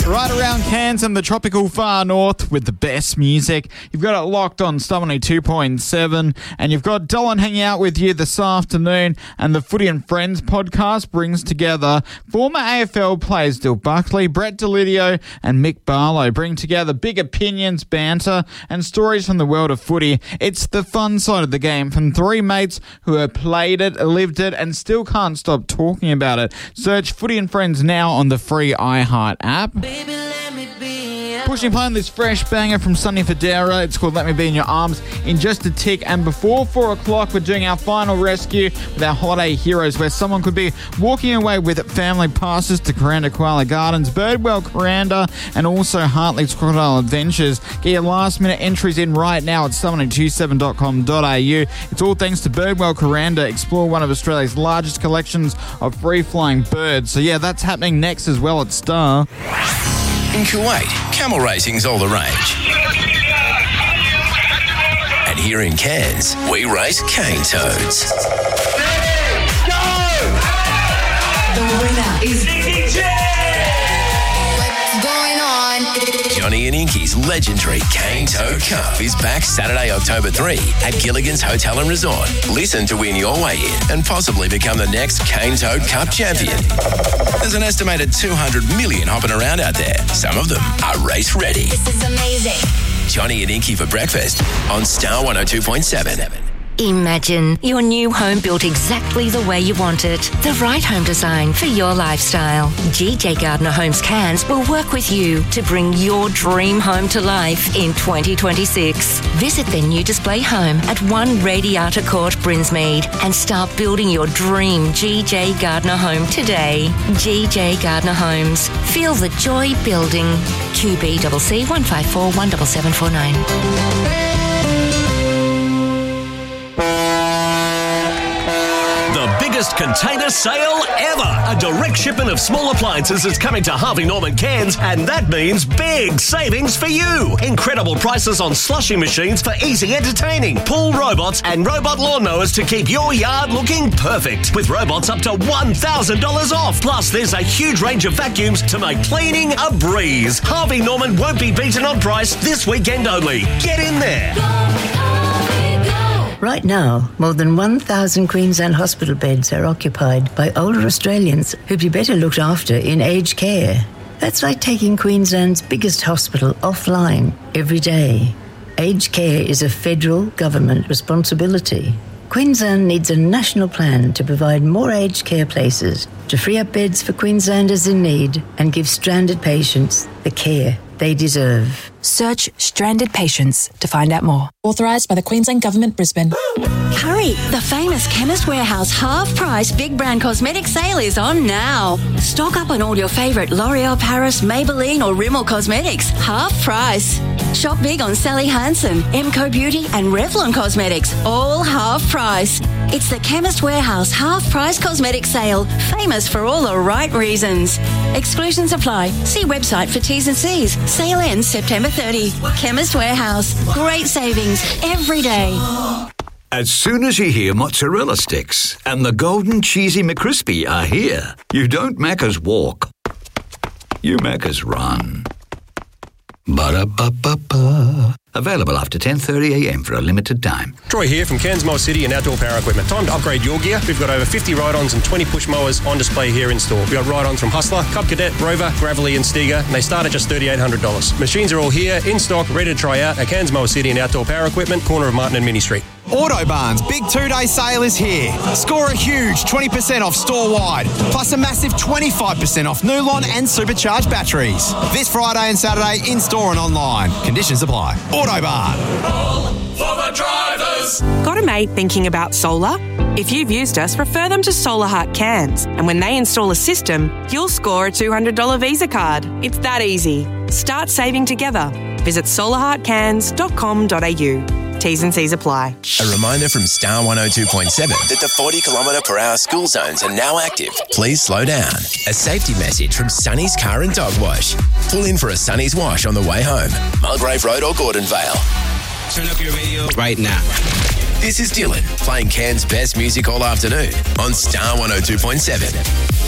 Right around Cairns and the tropical far north with the best music. You've got it locked on Star 102.7, and you've got Dylan hanging out with you this afternoon, and the Footy and Friends podcast brings together former AFL players Dill Buckley, Brett Delidio and Mick Barlow, bring together big opinions, banter and stories from the world of footy. It's the fun side of the game from three mates who have played it, lived it and still can't stop talking about it. Search Footy and Friends now on the free iHeart app. Pushing play on this fresh banger from Sonny Fodera. It's called Let Me Be in Your Arms in just a tick. And before 4 o'clock, we're doing our final rescue with our Holiday Heroes, where someone could be walking away with family passes to Kuranda Koala Gardens, Birdwell Kuranda, and also Hartley's Crocodile Adventures. Get your last minute entries in right now at 727.com.au. It's all thanks to Birdwell Kuranda. Explore one of Australia's largest collections of free-flying birds. So yeah, that's happening next as well at Star. In Kuwait, camel racing's all the rage. And here in Cairns, we race cane toads. Go! The winner is What's going on? Johnny and Inky's legendary Cane Toad Cup is back Saturday, October 3 at Gilligan's Hotel and Resort. Listen to win your way in and possibly become the next Cane Toad Cup champion. There's an estimated 200 million hopping around out there. Some of them are race ready. This is amazing. Johnny and Inky for breakfast on Star 102.7. Imagine your new home built exactly the way you want it. The right home design for your lifestyle. GJ Gardner Homes Cairns will work with you to bring your dream home to life in 2026. Visit their new display home at 1 Radiata Court, Brinsmead, and start building your dream GJ Gardner home today. GJ Gardner Homes. Feel the joy building. QBCC 154 17749. Biggest container sale ever. A direct shipment of small appliances is coming to Harvey Norman Cairns, and that means big savings for you. Incredible prices on slushing machines for easy entertaining, pool robots and robot lawnmowers to keep your yard looking perfect, with robots up to $1,000 off. Plus, there's a huge range of vacuums to make cleaning a breeze. Harvey Norman won't be beaten on price this weekend only. Get in there. Right now, more than 1,000 Queensland hospital beds are occupied by older Australians who'd be better looked after in aged care. That's like taking Queensland's biggest hospital offline every day. Aged care is a federal government responsibility. Queensland needs a national plan to provide more aged care places, to free up beds for Queenslanders in need and give stranded patients the care they deserve. Search Stranded Patients to find out more. Authorised by the Queensland Government, Brisbane. Hurry! The famous Chemist Warehouse half-price big brand cosmetic sale is on now. Stock up on all your favourite L'Oreal Paris, Maybelline or Rimmel cosmetics. Half price. Shop big on Sally Hansen, Emco Beauty and Revlon Cosmetics. All half price. It's the Chemist Warehouse half-price cosmetic sale. Famous for all the right reasons. Exclusions apply. See website for T's and C's. Sale ends September 30. Chemist Warehouse. Great savings every day. As soon as you hear mozzarella sticks and the golden cheesy McCrispy are here, you don't Macca's walk. You Macca's run. Ba-da-ba-ba-ba. Available after 10:30am for a limited time. Troy here from Cairns Mower City and Outdoor Power Equipment. Time to upgrade your gear. We've got over 50 ride-ons and 20 push mowers on display here in store. We've got ride-ons from Hustler, Cub Cadet, Rover, Gravelly and Stiga, and they start at just $3,800. Machines are all here, in stock, ready to try out at Cairns Mower City and Outdoor Power Equipment, corner of Martin and Mini Street. Autobarn's big 2-day sale is here. Score a huge 20% off store-wide, plus a massive 25% off Nulon and supercharged batteries. This Friday and Saturday in-store and online. Conditions apply. Autobarn. All for the drivers. Got a mate thinking about solar? If you've used us, refer them to Solar Heart Cairns. And when they install a system, you'll score a $200 Visa card. It's that easy. Start saving together. Visit solarheartcairns.com.au. T's and C's apply. A reminder from Star 102.7 that the 40km/h school zones are now active. Please slow down. A safety message from Sunny's Car and Dog Wash. Pull in for a Sunny's Wash on the way home. Mulgrave Road or Gordonvale. Turn up your radio right now. This is Dylan playing Cairns' best music all afternoon on Star 102.7.